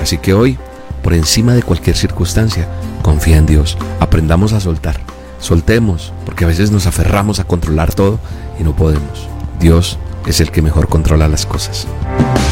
Así que hoy, por encima de cualquier circunstancia, confía en Dios. Aprendamos a soltar. Soltemos, porque a veces nos aferramos a controlar todo y no podemos. Dios es el que mejor controla las cosas.